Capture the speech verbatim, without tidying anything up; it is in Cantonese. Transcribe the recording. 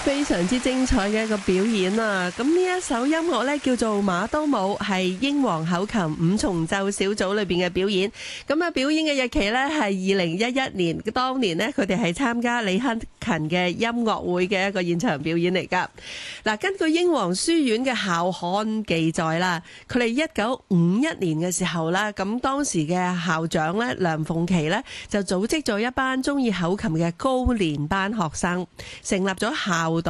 非常之精彩嘅一個表演啊！咁呢一首音樂呢，叫做馬都舞，係英皇口琴五重奏小組裏邊嘅表演。咁啊，表演嘅日期呢，係二零一一年，當年呢，佢哋係參加李克勤嘅音樂會嘅一個現場表演嚟噶。嗱，根據英皇書院嘅校刊記載啦，佢哋一九五一年嘅時候啦，咁當時嘅校長呢，梁鳳琪呢，就組織咗一班中意口琴嘅高年班學生，成立咗校